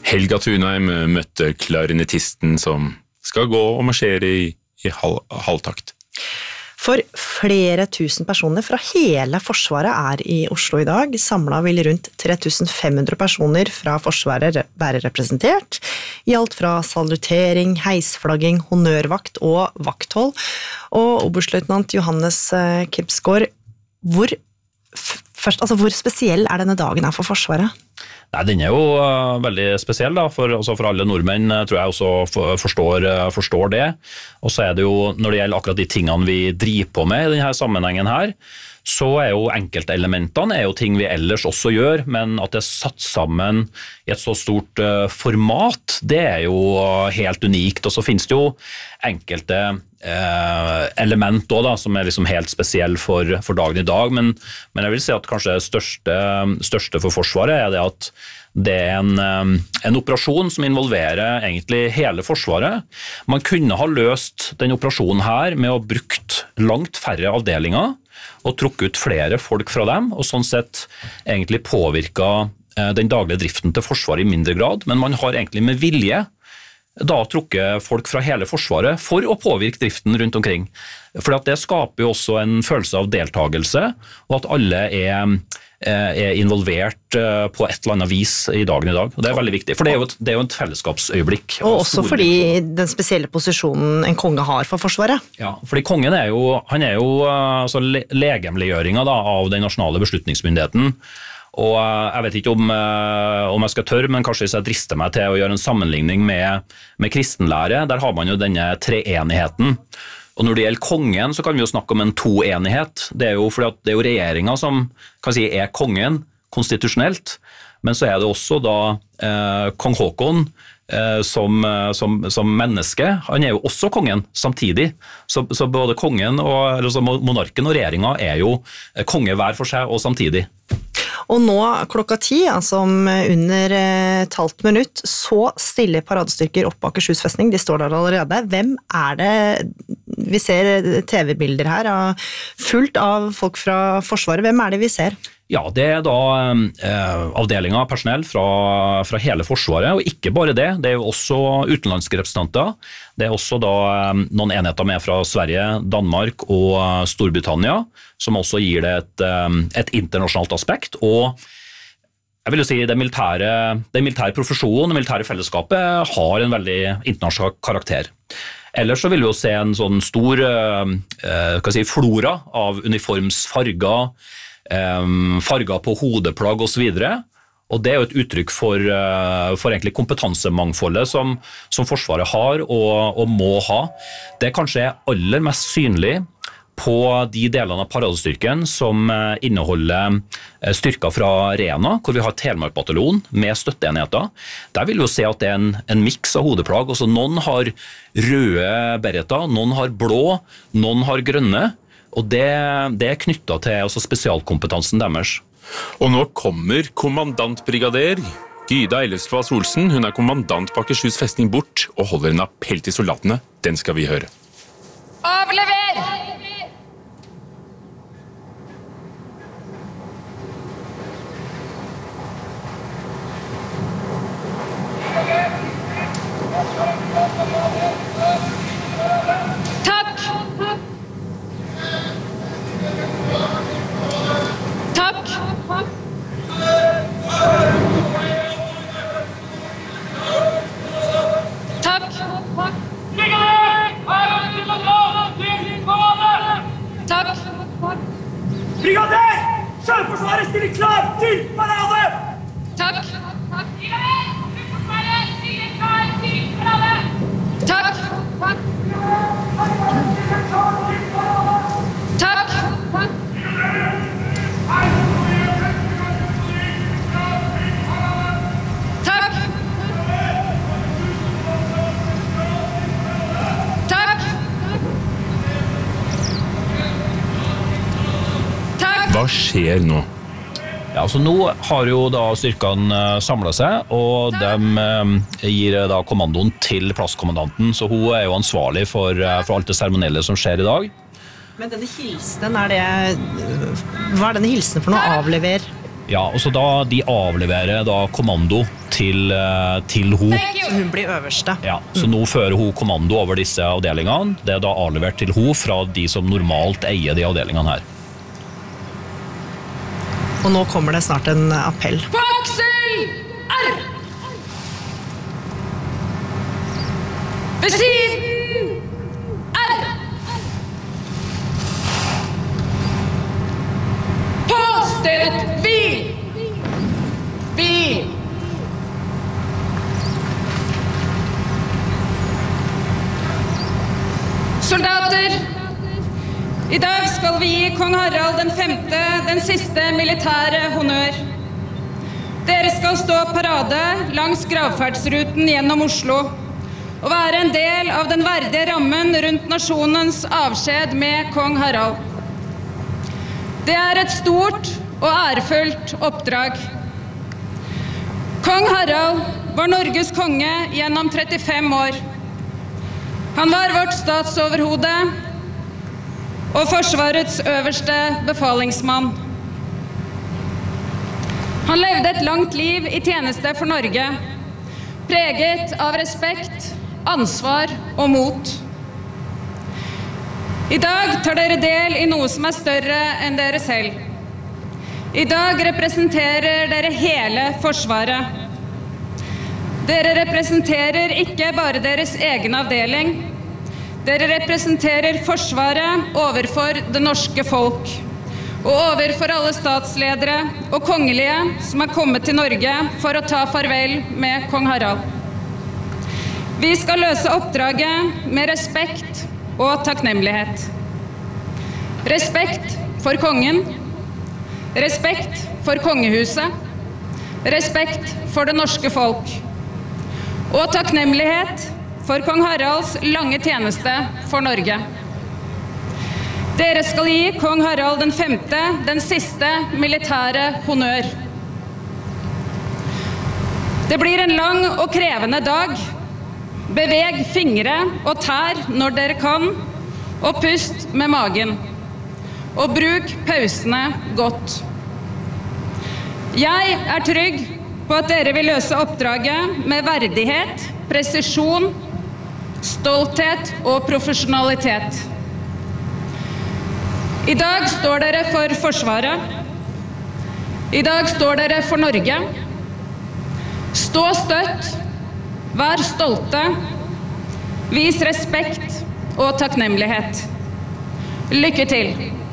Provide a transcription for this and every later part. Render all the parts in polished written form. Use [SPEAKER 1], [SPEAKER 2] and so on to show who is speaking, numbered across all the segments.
[SPEAKER 1] Helga Thunheim møtte klarinettisten som skal gå og marsjere i halvtakt.
[SPEAKER 2] For flere tusen personer fra hele Forsvaret i Oslo i dag. Samlet vil rundt 3500 personer fra Forsvaret være representert. I alt fra salutering, heisflagging, honnørvakt og vakthold. Og oberstløytnant Johannes Kipsgaard, hvor spesiell denne dagen for Forsvaret?
[SPEAKER 3] Nei, den jo veldig spesiell da, for alle nordmenn tror jeg også forstår det. Og så det jo, når det gjelder akkurat de tingene vi driver på med i denne sammenhengen her, så jo enkeltelementene jo ting vi ellers også gjør, men at det satt sammen i et så stort format, det jo helt unikt. Og så finnes det jo enkelte element også, da, som liksom helt spesiell for dagen i dag, men jeg vil si at kanskje det største for Forsvaret det at det en operasjon som involverer egentlig hele Forsvaret. Man kunne ha løst den operasjonen her med å ha brukt langt færre avdelinger og trukket ut flere folk fra dem, og sånn sett egentlig påvirket den daglige driften til Forsvaret i mindre grad, men man har egentlig med vilje da trukket folk fra hele Forsvaret for å påvirke driften rundt omkring. For det skaper jo også en følelse av deltagelse, og at alle er involvert på et eller annet vis i dagen i dag. Og det veldig viktig, for det jo et fellesskapsøyeblikk.
[SPEAKER 2] Og også fordi den spesielle posisjonen en konge har for Forsvaret.
[SPEAKER 3] Ja, fordi kongen han jo altså legemliggjøringen da, av den nasjonale beslutningsmyndigheten. Og jeg vet ikke om jeg skal tørre, men kanskje hvis jeg drister meg til å gjøre en sammenligning med kristenlære, der har man jo denne treenigheten. Og når det gjelder kongen, så kan vi jo snakke om en toenighet. Det jo fordi at det jo regjeringen som kan si kongen konstitusjonelt, men så det også da kong Håkon som menneske. Han jo også kongen samtidig. Så både kongen og monarken og regjeringen jo konge hver for seg og samtidig.
[SPEAKER 2] Og nå klokka 10, altså om under et halvt minutt, så stiller paradestyrker opp på Akershus festning. De står der allerede. Hvem det? Vi ser TV-bilder her, fullt av folk fra Forsvaret. Hvem det vi ser? Ja, det da avdelingen av personell fra hele Forsvaret, og ikke bare det. Det jo også utenlandske representanter. Det også da noen enheter med fra Sverige, Danmark og Storbritannia, som også gir det et internasjonalt aspekt, og jeg vil jo si den militære profesjonen, det militære fellesskapet har en veldig internasjonal karakter. Ellers så vil vi jo se en sånn stor flora av uniformsfarger, farger på hodeplagg og så videre, og det jo et uttrykk for egentlig kompetansemangfoldet som Forsvaret har og må ha. Det kanskje aller mest synlig på de delene av paradestyrken som inneholder styrker fra Rena, hvor vi har Telemark-bataljon med støtteenheter. Der vil vi jo se at det en miks av hodeplagg. Også noen har røde beretter, noen har blå, noen har grønne, og det knyttet til altså spesialkompetansen deres.
[SPEAKER 1] Og nå kommer kommandantbrigader Gyda Ellefsvas Olsen. Hun kommandant på Akershus festning bort og holder en appell til soldatene. Den skal vi høre.
[SPEAKER 4] Avlever!
[SPEAKER 5] Brigader! Sjøforsvaret stiller klar til parade!
[SPEAKER 4] Takk! Brigader! Sjøforsvaret stiller klar til parade! Takk! Takk!
[SPEAKER 1] Hva skjer nå?
[SPEAKER 3] Ja, så nå har jo da styrkene samlet seg, og de gir da kommandoen til plasskommandanten, så hun jo ansvarlig for alt det seremonielle som skjer i dag.
[SPEAKER 2] Men denne hilsenen, hva denne hilsenen for noe avlever?
[SPEAKER 3] Ja, og så da de avleverer da kommando til hun.
[SPEAKER 2] Så hun blir øverste.
[SPEAKER 3] Ja, så nå fører hun kommando over disse avdelingene. Det er da avlevert til hun fra de som normalt eier de avdelingene her.
[SPEAKER 2] Og nå kommer det snart en appell.
[SPEAKER 4] På aksel R! Ved siden R! Påstedet hvil! Hvil! Soldater! I dag skal vi gi kong Harald den 5. den siste militære honnør. Dere skal stå parade langs gravferdsruten gjennom Oslo og være en del av den verdige rammen rundt nasjonens avskjed med kong Harald. Det er et stort og ærefullt oppdrag. Kong Harald var Norges konge gjennom 35 år. Han var vårt statsoverhode og Forsvarets øverste befalingsmann. Han levde et langt liv i tjeneste for Norge, preget av respekt, ansvar og mot. I dag tar dere del i noe som er større enn dere selv. I dag representerer dere hele Forsvaret. Dere representerer ikke bare deres egen avdeling. Dere representerer Forsvaret overfor det norske folk, og overfor alle statsledere og kongelige som er kommet til Norge for å ta farvel med kong Harald. Vi skal løse oppdraget med respekt og takknemlighet. Respekt for kongen, respekt for kongehuset, respekt for det norske folk, og takknemlighet for kong Haralds lange tjeneste for Norge. Dere skal gi kong Harald den 5. den siste militære honnør. Det blir en lang og krevende dag. Beveg fingre og tær når dere kan, og pust med magen. Og bruk pausene godt. Jeg er trygg på at dere vil løse oppdraget med verdighet, presisjon, stolthet og profesjonalitet. I dag står dere for Forsvaret. I dag står dere for Norge. Stå støtt, vær stolte, vis respekt og takknemlighet. Lykke til!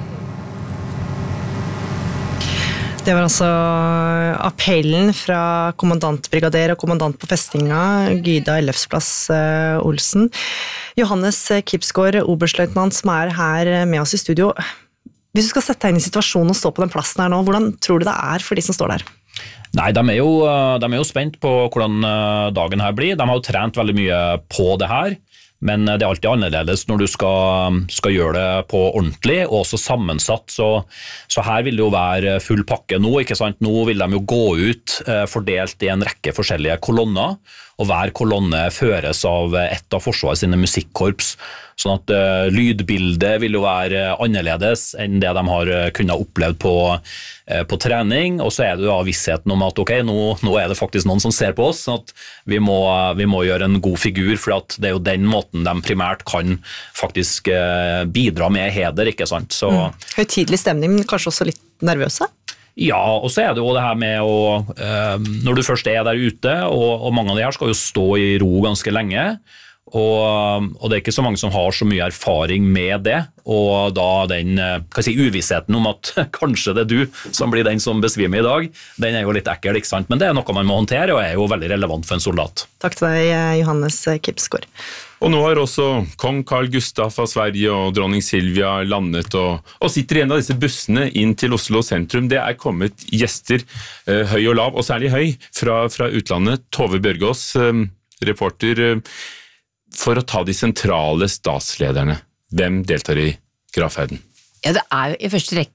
[SPEAKER 2] Det var altså appellen fra kommandantbrigader og kommandant på festinga, Gyda Ellefsplass Olsen. Johannes Kipsgaard, oberstløytnant, som er her med oss i studio. Hvis du skal sette deg inn i situasjonen og stå på den plassen her nå, hvordan tror du det er for de som står der?
[SPEAKER 3] Nei, de er jo spent på hvordan dagen her blir. De har jo trent veldig mye på det her, men det er alltid annerledes når du skal gjøre det på ordentlig, og også sammensatt, så her vil det jo være full pakke nå, ikke sant? Nå vil de jo gå ut fordelt i en rekke forskjellige kolonner, og hver kolonne føres av et av Forsvaret sine musikkorps, sånn at lydbildet vil jo være annerledes enn det de har kunnet oppleve på trening, og så er det jo vissheten om at ok, nå er det faktisk noen som ser på oss, sånn at vi må gjøre en god figur, for at det er jo den måten de primært kan faktisk bidra med heder, ikke sant? Så,
[SPEAKER 2] høytidelig stemning, men kanskje også litt nervøse?
[SPEAKER 3] Ja, og så er det jo det her med når du først er der ute, og mange av de her skal jo stå i ro ganske lenge, og det er ikke så mange som har så mye erfaring med det, og da den uvissheten om at kanskje det er du som blir den som besvimer i dag, den er jo litt ekkel, ikke sant? Men det er noe man må håndtere, og er jo veldig relevant for en soldat.
[SPEAKER 2] Takk til deg, Johannes Kipsgaard.
[SPEAKER 1] Og nå har også kong Carl Gustaf av Sverige og dronning Silvia landet og sitter i en av disse bussene inn til Oslo sentrum. Det er kommet gjester, høy og lav, og særlig høy, fra utlandet. Tove Bjørgaas, reporter, for å ta de sentrale statslederne. Hvem deltar i gravferden?
[SPEAKER 6] Ja, det er jo i første rekke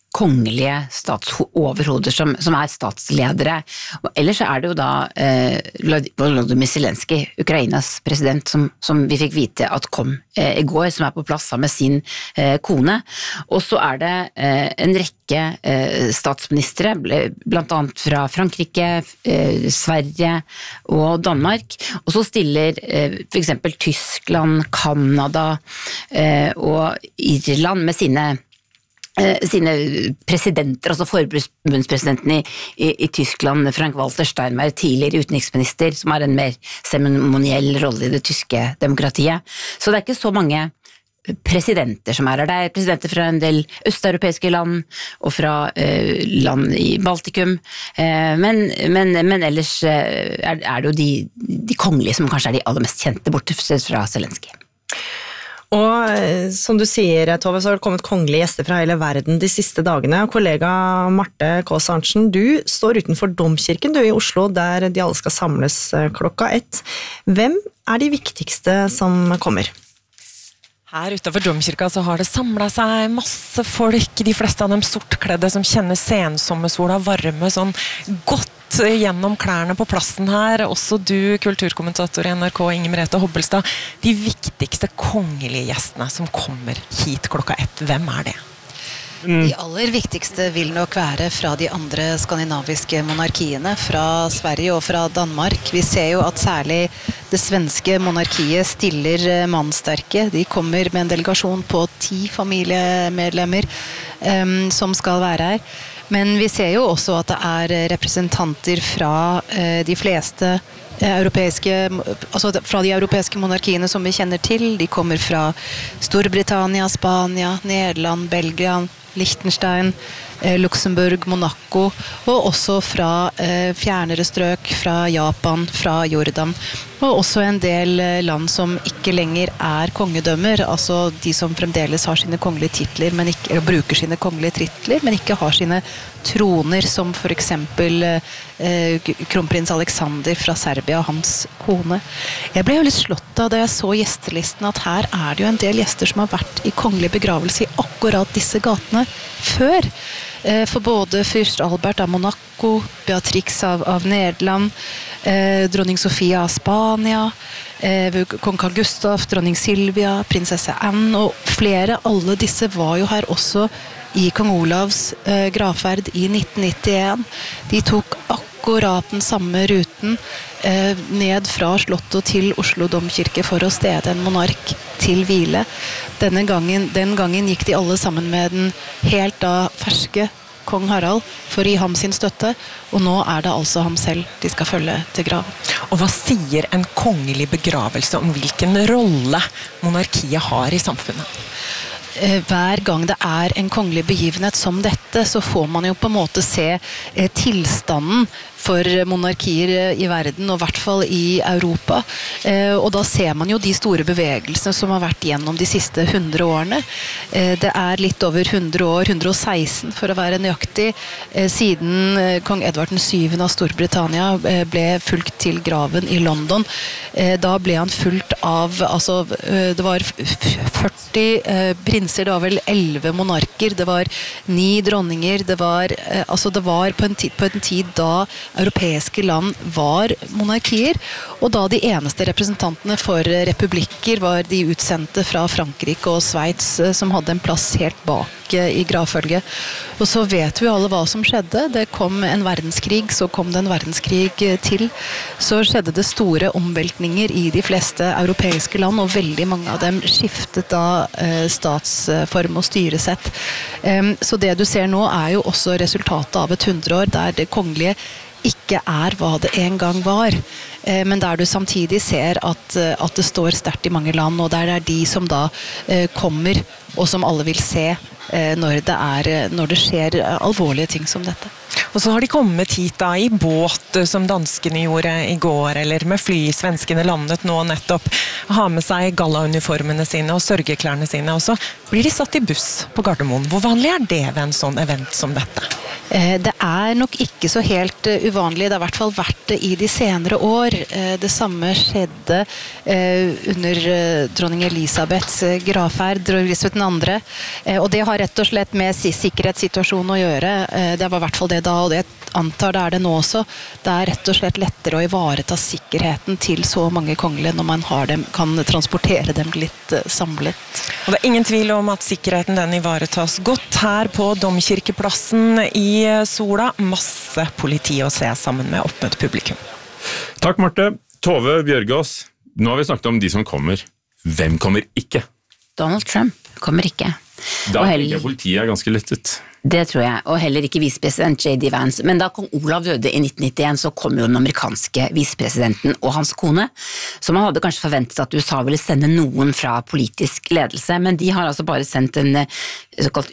[SPEAKER 6] kongelige statsoverhoder som statsledere. Og ellers så det jo da Volodymyr Zelenskyj, Ukrainas president, som vi fikk vite at kom i går, som på plass sammen med sin kone. Og så det en rekke statsministre, blant annet fra Frankrike, Sverige og Danmark, og så stiller for eksempel Tyskland, Kanada og Irland med sine presidenter, altså forbundspresidenten i Tyskland, Frank-Walter Steinmeier, tidligere utenriksminister, som har en mer seremoniell rolle i det tyske demokratiet. Så det ikke så mange presidenter som her. Det presidenter fra en del østeuropeiske land og fra land i Baltikum, men ellers det jo de kongelige som kanskje de aller mest kjente, bortsett fra Zelenskyj.
[SPEAKER 2] Og som du sier, Tove, så har det kommet kongelige gjester fra hele verden de siste dagene. Kollega Marte Kaas Arntzen, du står utenfor Domkirken du i Oslo, der de alle skal samles 1:00. Hvem de viktigste som kommer?
[SPEAKER 7] Her utenfor Domkirka så har det samlet seg masse folk, de fleste av dem sortkledde som kjenner sensommersola varme sånn godt gjennom klærne på plassen her. Også du, kulturkommentator i NRK, Inger Merete Hobbelstad. De viktigste kongelige gjestene som kommer hit 1:00, hvem det?
[SPEAKER 8] De aller viktigste vil nok være fra de andre skandinaviske monarkiene, fra Sverige og fra Danmark. Vi ser jo at særlig det svenske monarkiet stiller mannsterke. De kommer med en delegasjon på 10 familiemedlemmer som skal være her. Men vi ser jo også at det representanter fra de fleste fra de europeiske monarkiene som vi kjenner til. De kommer fra Storbritannia, Spania, Nederland, Belgia, Liechtenstein, Luxemburg, Monaco, og også fra fjernere strøk, fra Japan, fra Jordan, og også en del land som ikke lenger kongedømmer, altså de som fremdeles har sine kongelige titler, men ikke bruker sine kongelige titler, men ikke har sine troner, som for eksempel kronprins Alexander fra Serbia og hans kone. Jeg ble jo litt slått av da jeg så gjestelisten at her det jo en del gjester som har vært i kongelig begravelse i akkurat disse gatene før. For både fyrst Albert av Monaco, Beatrix av Nederland, dronning Sofia av Spania, kong Carl Gustaf, dronning Silvia, prinsesse Anne og flere. Alle disse var jo her også i kong Olavs gravferd i 1991. De tok akkurat den samme ruten ned fra Slottet til Oslo Domkirke for å stede en monark til hvile. Den gangen gikk de alle sammen med den helt ferske kong Harald for å gi ham sin støtte, og nå det altså ham selv de skal følge til grav.
[SPEAKER 7] Og hva sier en kongelig begravelse om hvilken rolle monarkiet har i samfunnet?
[SPEAKER 8] Hver gang det en kongelig begivenhet som dette, så får man jo på en måte se tilstanden for monarkier i verden, og I hvert fall i Europa. Og da ser man jo de store bevegelsene som har vært gjennom de siste 100 årene. Det litt over 100 år, 116 for å være nøyaktig, siden kong Edvard VII av Storbritannia ble fulgt til graven i London. Da ble han fulgt av, altså det var 40 prinser, det var vel 11 monarker, det var 9 dronninger, det var på en tid da europeiske land var monarkier, og da de eneste representantene for republikker var de utsendte fra Frankrike og Sveits, som hadde en plass helt bak i gravfølget. Og så vet vi alle hva som skjedde. Det kom en verdenskrig, så kom det en verdenskrig til. Så skjedde det store omveltninger i de fleste europeiske land, og veldig mange av dem skiftet da statsform og styresett. Så det du ser nå jo også resultatet av et 100 år, der det kongelige ikke hva det en gang var, men der du samtidig ser at det står sterkt i mange land, og der det de som da kommer, og som alle vil se når det skjer alvorlige ting som dette.
[SPEAKER 7] Og så har de kommet hit da i båt, som danskene gjorde i går, eller med fly. Svenskene landet nå nettopp, har med seg gallauniformene sine og sørgeklærne sine, og så blir de satt i buss på Gardermoen. Hvor vanlig det ved en sånn event som dette?
[SPEAKER 8] Det nok ikke så helt uvanlig, det har I hvert fall vært det I de senere år. Det samme skjedde under dronning Elisabeths gravferd, dronning Elisabeth II, og det har rett og slett med sikkerhetssituasjonen å gjøre. Det var I hvert fall det da, og det antar det det nå også. Det rett og slett lettere å ivareta sikkerheten til så mange kongelige når man har dem, kan transportere dem litt samlet.
[SPEAKER 7] Og det ingen tvil om at sikkerheten den ivaretas godt her på Domkirkeplassen I Sola. Masse politi å se sammen med oppmøtt publikum.
[SPEAKER 1] Takk, Marte. Tove Bjørgaas, nå har vi snakket om de som kommer. Hvem kommer ikke?
[SPEAKER 6] Donald Trump kommer ikke.
[SPEAKER 1] Da tenker jeg politiet ganske lettet.
[SPEAKER 6] Det tror jeg, og heller ikke visepresident J.D. Vance. Men da kong Olav døde I 1991, så kom jo den amerikanske visepresidenten og hans kone, så man hadde kanskje forventet at USA ville sende noen fra politisk ledelse, men de har altså bare sendt en såkalt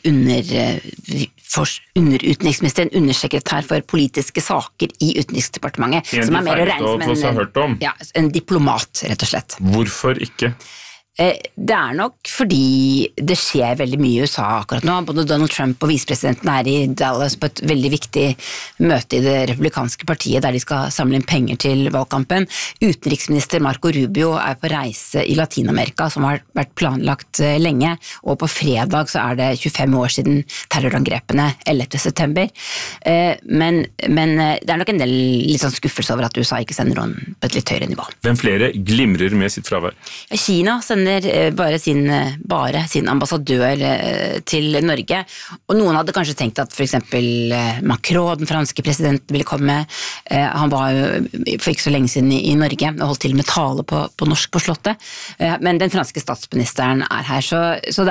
[SPEAKER 6] underutenriksminister, en undersekretær for politiske saker I Utenriksdepartementet, som mer å regne som en diplomat, rett og slett.
[SPEAKER 1] Hvorfor ikke?
[SPEAKER 6] Det nok fordi det skjer veldig mye I USA akkurat nå. Både Donald Trump og visepresidenten I Dallas på et veldig viktig møte I det republikanske partiet der de skal samle inn penger til valgkampen. Utenriksminister Marco Rubio på reise I Latinamerika som har vært planlagt lenge, og på fredag så det 25 år siden terrorangrepene 11. september. Men det nok en del litt sånn skuffelse over at USA ikke sender noen på et litt høyere nivå.
[SPEAKER 1] Hvem flere glimrer med sitt fravær?
[SPEAKER 6] Kina sender bare sin ambassadør til Norge, og noen hadde kanskje tenkt at for eksempel Macron, den franske presidenten, ville komme. Han var jo for ikke så lenge siden I Norge og holdt til med tale på norsk på slottet, men den franske statsministeren her, så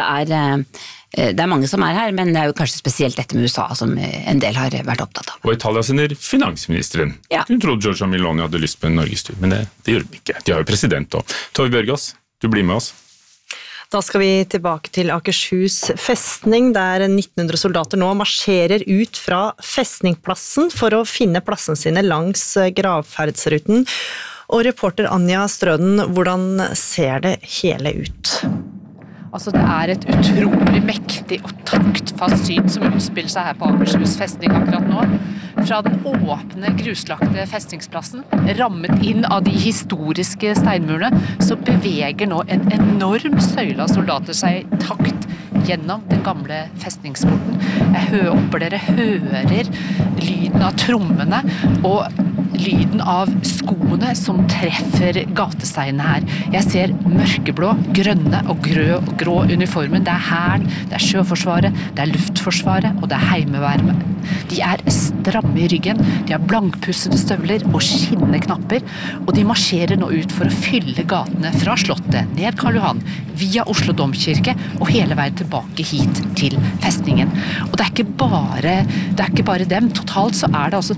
[SPEAKER 6] det mange som her, men det jo kanskje spesielt dette med USA som en del har vært opptatt av.
[SPEAKER 1] Og Italia sender finansministeren.
[SPEAKER 6] Ja.
[SPEAKER 1] Hun trodde Giorgia Meloni hadde lyst på en Norgestur, men det gjør de ikke. De har jo president også. Tove Bjørgaas, du blir med oss.
[SPEAKER 2] Da skal vi tilbake til Akershus festning, der 1900 soldater nå marsjerer ut fra festningsplassen for å finne plassen sine langs gravferdsruten. Og reporter Anja Strøden, hvordan ser det hele ut?
[SPEAKER 9] Altså det et utrolig mektig og taktfast syn som utspiller seg her på Akershus festning akkurat nå. Fra den åpne, gruslagte festningsplassen, rammet inn av de historiske steinmurene, så beveger nå en enorm søyle av soldater seg I takt gjennom den gamle festningsporten. Jeg håper dere hører lyden av trommene og lyden av skoene som treffer gatesteinene her. Jeg ser mørkeblå, grønne og grå uniformen. Det Hæren, det Sjøforsvaret, det Luftforsvaret og det Heimevernet. De stramme I ryggen, de har blankpussede støvler og skinnende knapper, og de marsjerer nå ut for å fylle gatene fra slottet, ned Karl Johan, via Oslo Domkirke og hele veien tilbake hit til festningen. Og det ikke bare dem. Totalt så det altså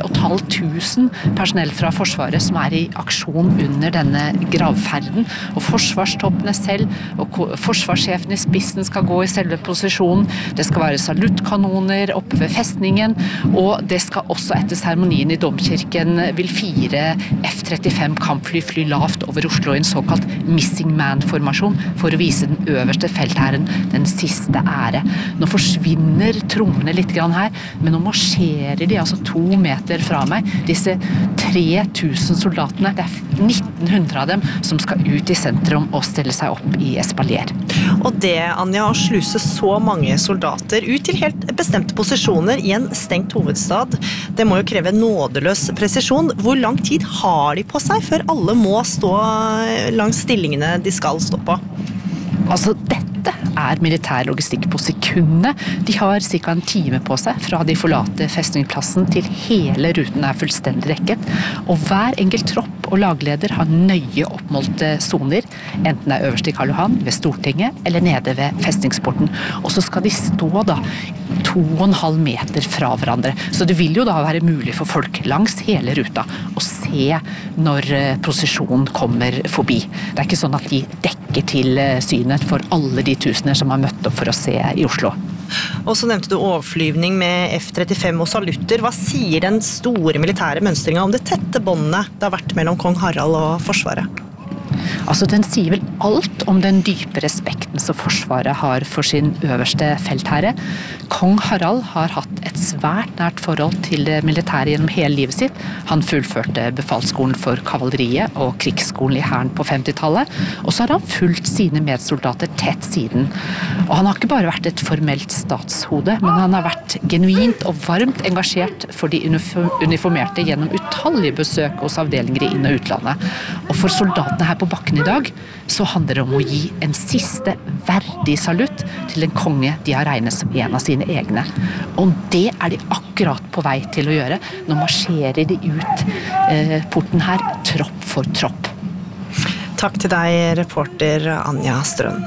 [SPEAKER 9] 3500 personell fra Forsvaret som I aksjon under denne gravferden, og forsvarstoppene selv og forsvarssjefen I spissen skal gå I selve posisjonen. Det skal være saluttkanoner oppe ved festningen, og det skal også etter seremonien I Domkirken vil 4 F-35 kampfly fly lavt over Oslo I en såkalt missing man-formasjon for å vise den øverste feltherren den siste ære. Nå forsvinner trommene litt grann her, men nå marsjerer de altså 2 meter fra meg, disse 3000 soldatene. Det 1900 av dem som skal ut I sentrum og stelle seg opp I espalier.
[SPEAKER 2] Og det, Anja, å sluse så mange soldater ut til helt bestemte posisjoner I en stengt hovedstad, det må jo kreve nådeløs presisjon. Hvor lang tid har de på seg før alle må stå langs stillingene de skal stå på?
[SPEAKER 9] Altså, dette militær logistikk på sekundet. De har cirka en time på seg fra de forlater festningsplassen til hele ruten fullstendig rekket, og hver enkelt tropp og lagleder har nøye oppmålte zoner, enten det øverst I Karl Johan, ved Stortinget, eller nede ved festningsporten. Og så skal de stå da 2,5 meter fra hverandre. Så det vil jo da være mulig for folk langs hele ruta å se når prosesjonen kommer forbi. Det ikke sånn at de dekker til synet for alle de tusener som har møtt opp for å se I Oslo.
[SPEAKER 2] Og så nevnte du overflyvning med F-35 og salutter. Hva sier den store militære mønstringen om det tette båndet det har vært mellom kong Harald og Forsvaret?
[SPEAKER 9] Altså, den sier vel alt om den dype respekten som Forsvaret har for sin øverste feltherre. Kong Harald har hatt et svært nært forhold til det militære gjennom hele livet sitt. Han fullførte befalsskolen for kavaleriet og krigsskolen i hæren på 50-tallet, og så har han fulgt sine medsoldater tett siden. Og han har ikke bare vært et formelt statshode, men han har vært genuint og varmt engasjert for de uniformerte gjennom utallige besøk hos avdelinger i inn- og utlandet. Og for soldatene her på bakken i dag, så handler det om å gi en siste verdig salutt til en konge de har regnet som en av sine egne. Og det er de akkurat på vei til å gjøre. Nå marsjerer de ut porten her, tropp for tropp.
[SPEAKER 2] Takk til deg, reporter Anja Strøm.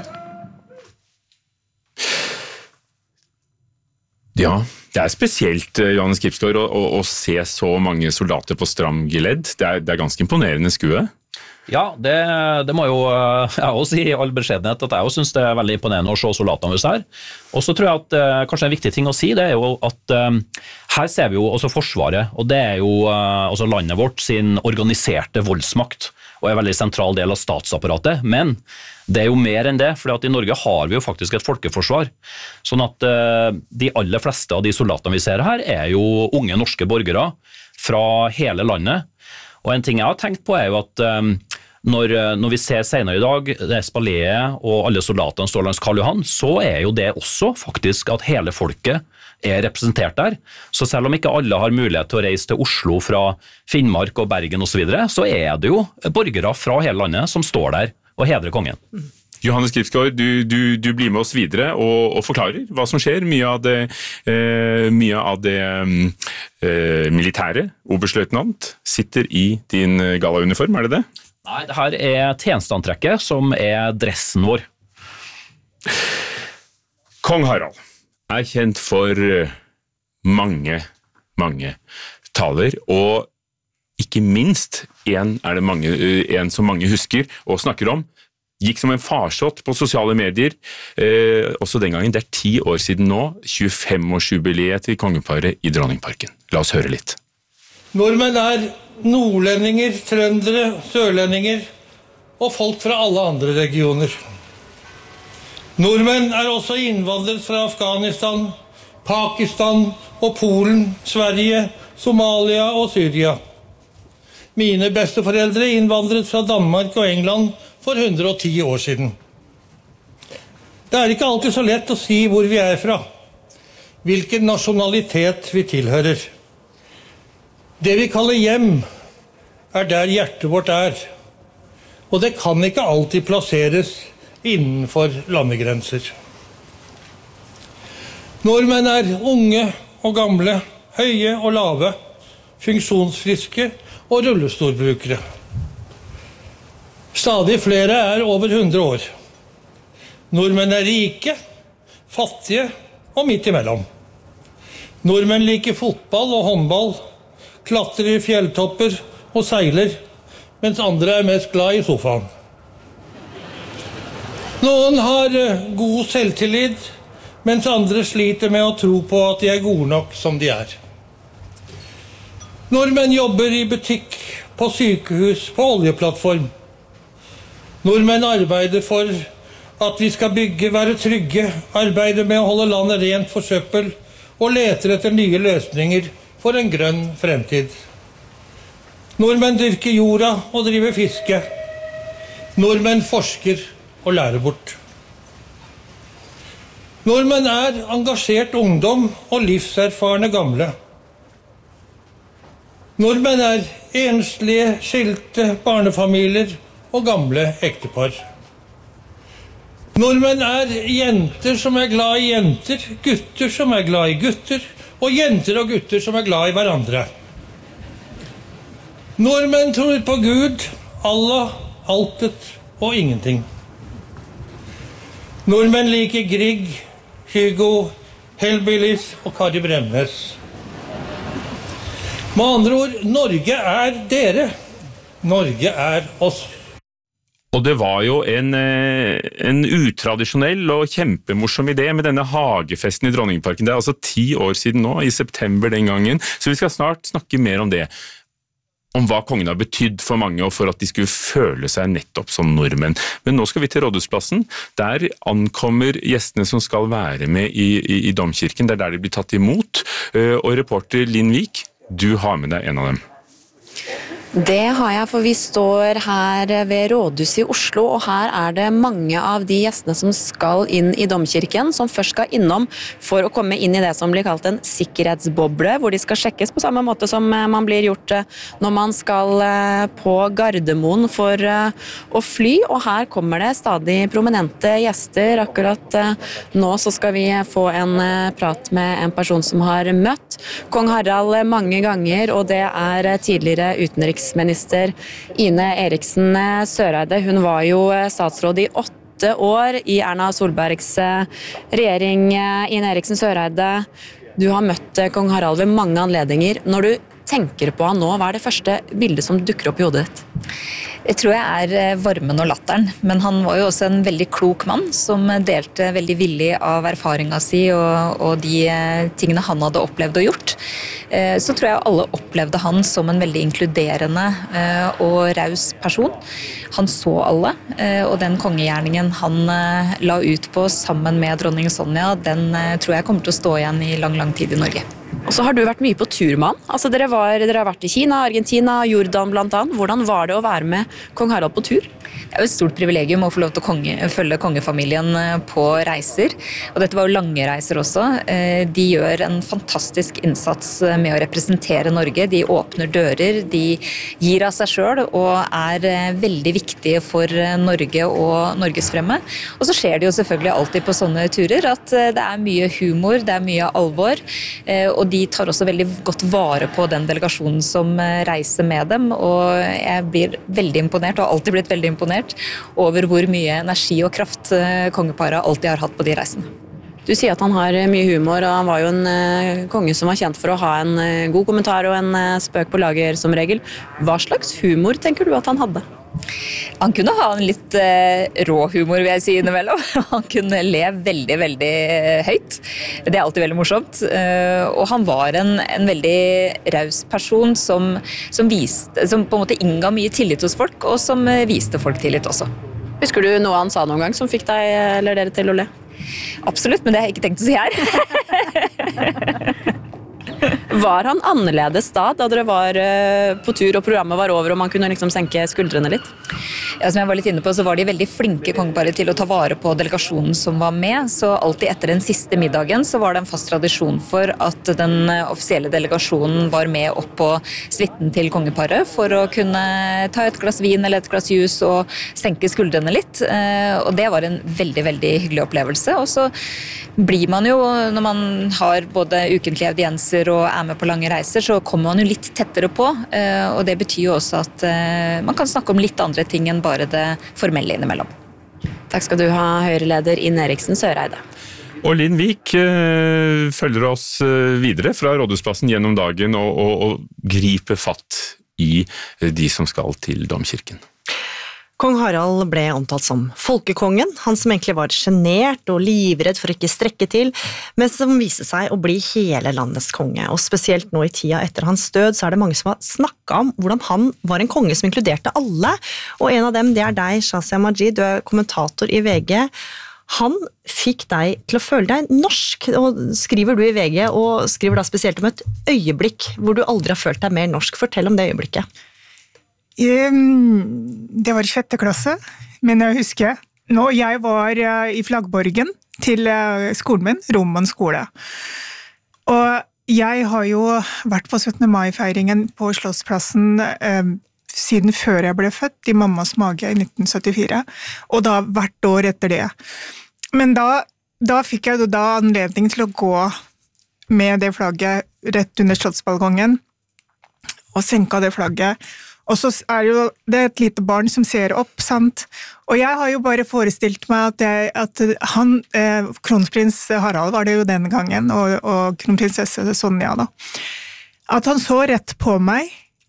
[SPEAKER 1] Ja, det er spesielt, Johannes Kipsgaard, å se så mange soldater på stram geledd. Det er ganske imponerende skue.
[SPEAKER 3] Ja, det må jo jeg også si i all beskjedenhet at jeg også synes det er veldig imponerende å se soldatene hos her. Og så tror jeg at kanskje en viktig ting å si, det er jo at her ser vi jo også Forsvaret, og det er jo også landet vårt sin organiserte voldsmakt, og er en veldig sentral del av statsapparatet, men det er jo mer enn det, for i Norge har vi jo faktisk et folkeforsvar, sånn at de aller fleste av de soldatene vi ser her er jo unge norske borgere fra hele landet, og en ting jeg har tenkt på er jo at når vi ser senere i dag, det Spalé og alle soldatene står langs Karl Johan, så er jo det også faktisk at hele folket er representert der. Så selv om ikke alle har mulighet til å reise til Oslo fra Finnmark og Bergen og så videre, så er det jo borgere fra hele landet som står der og hedrer kongen.
[SPEAKER 1] Johannes Kipsgaard, du blir med oss videre og forklarer hva som skjer. Mye av det militære, oberstløytnant, sitter i din galauniform, er det det?
[SPEAKER 3] Nei, det her er tjenesteantrekket som er dressen vår.
[SPEAKER 1] Kong Harald er kjent for mange taler, og ikke minst en som mange husker og snakker om, gikk som en farsott på sosiale medier, også den gangen. Det er 10 år siden nå, 25-årsjubileet til kongeparet i Dronningparken. La oss høre litt.
[SPEAKER 10] Nordmenn er nordlendinger, trøndere, sørlendinger og folk fra alle andre regioner. Nordmenn er også innvandret fra Afghanistan, Pakistan og Polen, Sverige, Somalia og Syria. Mine besteforeldre innvandret fra Danmark og England for 110 år siden. Det er ikke alltid så lett å si hvor vi er fra, hvilken nasjonalitet vi tilhører. Det vi kaller hjem, er der hjertet vårt er, og det kan ikke alltid plasseres innenfor landegrenser. Nordmenn er unge og gamle, høye og lave, funksjonsfriske og rullestolbrukere. Stadig flere er over 100 år. Nordmenn er rike, fattige og midt imellom. Nordmenn liker fotball og håndball, klatrer i fjelltopper og seiler, mens andre er mest glad i sofaen. Noen har god selvtillit, mens andre sliter med å tro på at de er gode nok som de er. Nordmenn jobber i butikk, på sykehus, på oljeplattform. Nordmenn arbeider for at vi skal være trygge, arbeider med å holde landet rent for søppel og leter etter nye løsninger for en grønn fremtid. Nordmenn dyrker jorda og driver fiske. Nordmenn forsker og lærer bort. Nordmenn er engasjert ungdom og livserfarne gamle. Nordmenn er enslige, skilte barnefamilier og gamle ektepar. Nordmenn er jenter som er glad i jenter, gutter som er glad i gutter, og jenter og gutter som er glad i hverandre. Nordmenn tror på Gud, Allah, altet og ingenting. Nordmenn liker Grieg, Hugo, Hellbillies og Kari Bremnes. Med andre ord, Norge er dere. Norge er oss.
[SPEAKER 1] Og det var jo en utradisjonell og kjempemorsom idé med denne hagefesten i Dronningparken. Det er altså 10 år siden nå, i september den gangen, så vi skal snart snakke mer om det. om hva kongen har betydd for mange, og for at de skulle føle seg nettopp som nordmenn. Men nå skal vi til Rådhusplassen. Der ankommer gjestene som skal være med i domkirken. Det der de blir tatt imot. Og reporter Linn Vik, du har med deg en av dem.
[SPEAKER 11] Det har jeg, for vi står her ved Rådhuset i Oslo, og her det mange av de gjestene som skal inn i domkirken, som først skal innom for å komme inn i det som blir kalt en sikkerhetsboble, hvor de skal sjekkes på samme måte som man blir gjort når man skal på Gardermoen for å fly, og her kommer det stadig prominente gjester. Akkurat nå så skal vi få en prat med en person som har møtt kong Harald mange ganger, og det tidligere utenriksminister Ine Eriksen Søreide. Hun var jo statsråd i 8 år i Erna Solbergs regjering. Ine Eriksen Søreide, du har møtt kong Harald ved mange anledninger. Når du tenker på han nå, hva det første bildet som dukker opp i hodet ditt?
[SPEAKER 12] Jeg tror jeg varmen og latteren, men han var jo også en veldig klok mann som delte veldig villig av erfaringa si og de tingene han hadde opplevd og gjort. Så tror jeg alle opplevde han som en veldig inkluderende og raus person. Han så alle, og den kongegjerningen han la ut på sammen med dronning Sonja, den tror jeg kommer til å stå igjen i lang, lang tid i Norge.
[SPEAKER 11] Og så har du vært mye på tur med han. Altså, dere har vært i Kina, Argentina, Jordan blant annet. Hvordan var det å være med kong Harald på tur?
[SPEAKER 12] Det jo et stort privilegium å få lov til å følge kongefamilien på reiser. Og dette var jo lange reiser også. De gjør en fantastisk innsats med å representere Norge. De åpner dører, de gir av seg selv og veldig viktige for Norge og Norges fremme. Og så skjer det jo selvfølgelig alltid på sånne turer at det mye humor, det mye alvor, og de tar også veldig godt vare på den delegasjonen som reiser med dem, og jeg blir veldig imponert, og har alltid blitt veldig imponert over hvor mye energi og kraft kongeparet alltid har hatt på de reisene.
[SPEAKER 11] Du sier at han har mye humor, og han var jo en konge som var kjent for å ha en god kommentar og en spøk på lager som regel. Hva slags humor tenker du at han hadde?
[SPEAKER 12] Han kunne ha en litt rå humor, vil jeg si innimellom. Han kunne le veldig, veldig høyt. Det alltid veldig morsomt. Og han var en veldig raus person som på en måte innga mye tillit hos folk, og som viste folk tillit også.
[SPEAKER 11] Husker du noe han sa noen gang som fikk deg eller dere til å le?
[SPEAKER 12] Absolutt, men det har jeg ikke tenkt å si her.
[SPEAKER 11] Var han annerledes da dere var på tur og programmet var over og man kunne liksom senke skuldrene litt?
[SPEAKER 12] Ja, som jeg var litt inne på, så var de veldig flinke kongeparet til å ta vare på delegasjonen som var med, så alltid etter den siste middagen så var det en fast tradisjon for at den offisielle delegasjonen var med opp på suiten til kongeparet for å kunne ta et glass vin eller et glass jus og senke skuldrene litt, og det var en veldig, veldig hyggelig opplevelse. Og så blir man jo, når man har både ukentlige audienser og med på lange reiser, så kommer man jo litt tettere på, og det betyr jo også at man kan snakke om litt andre ting enn bare det formelle innimellom.
[SPEAKER 11] Takk skal du ha, Høyre-leder Ine Eriksen Søreide.
[SPEAKER 1] Og Linn Vik følger oss videre fra Rådhusplassen gjennom dagen og griper fatt i de som skal til domkirken.
[SPEAKER 2] Kong Harald ble omtalt som folkekongen, han som egentlig var genert og livredd for ikke strekke til, men som viste seg å bli hele landets konge. Og spesielt nå i tida etter hans død, så det mange som har snakket om hvordan han var en konge som inkluderte alle. Og en av dem, det deg, Shazia Majid, du kommentator i VG. Han fikk deg til å føle deg norsk, og skriver du i VG, og skriver da spesielt om et øyeblikk hvor du aldri har følt deg mer norsk. Fortell om det øyeblikket.
[SPEAKER 13] Det var i 6. klasse, men jeg husker nå, jeg var i flaggborgen til skolen min, Rommen skole. Og jeg har jo vært på 17. mai-feiringen på Slottsplassen siden før jeg ble født i mammas mage i 1974, og da hvert år etter det. Men da fikk jeg da anledning til å gå med det flagget rett under Slottsbalkongen, og senka det flagget. Og så det et lite barn som ser opp, sant? Og jeg har jo bare forestilt meg at han, kronprins Harald var det jo den gangen, og kronprinsesse Sonja da, at han så rett på meg.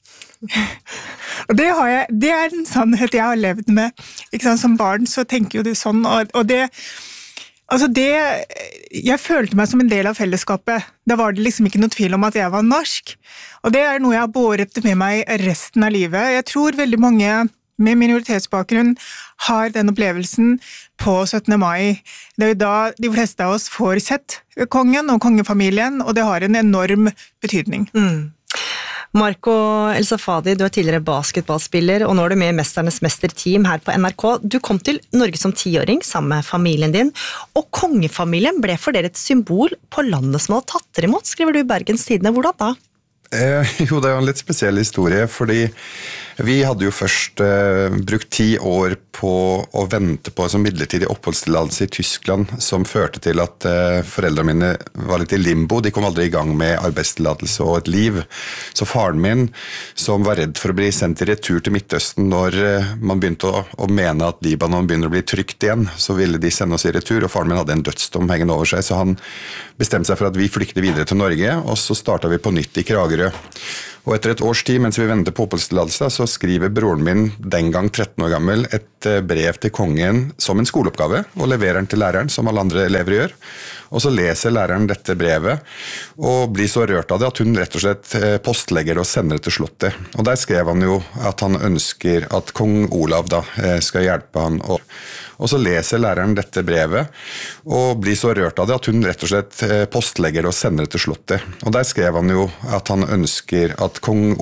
[SPEAKER 13] Og det en sannhet jeg har levd med, ikke sant? Som barn så tenker jo du sånn, og det Altså jeg følte meg som en del av fellesskapet. Da var det liksom ikke noe tvil om at jeg var norsk. Og det noe jeg har båret med meg resten av livet. Jeg tror veldig mange med minoritetsbakgrunn har den opplevelsen på 17. mai. Det jo da de fleste av oss får sett kongen og kongefamilien, og det har en enorm betydning.
[SPEAKER 2] Marco El Safadi, du tidligere basketballspiller, og nå du med i Mesternes Mester-team her på NRK. Du kom til Norge som 10-åring sammen med familien din, og kongefamilien ble for dere et symbol på landet som hadde tatt dere imot, skriver du i Bergens Tidende. Hvordan da?
[SPEAKER 14] Jo, det en litt spesiell historie, fordi vi hadde jo først brukt 10 år på å vente på en sånn midlertidig oppholdstillatelse i Tyskland, som førte til at foreldrene mine var litt i limbo. De kom aldri i gang med arbeidstillatelse og et liv. Så faren min, som var redd for å bli sendt i retur til Midtøsten når man begynte å mene at Libanon begynner å bli trygt igjen, så ville de sende oss i retur, og faren min hadde en dødsdom hengende over seg, så han bestemte seg for at vi flykte videre til Norge, og så startet vi på nytt i Kragerø. Og etter et års tid, mens vi venter på oppholdstillatelse, så skriver broren min, den gang 13 år gammel, et brev til kongen som en skoleoppgave, og leverer den til læreren, som alle andre elever gjør. Og så leser læreren dette brevet, og blir så rørt av det at hun rett og slett postlegger og sender det til slottet. Og der skrev han jo at han ønsker at kong Olav da skal hjelpe han. Og så leser læreren dette brevet, og blir så rørt av det at hun rett og slett postlegger og sender det til slottet. Og der skrev han jo at han ønsker at kong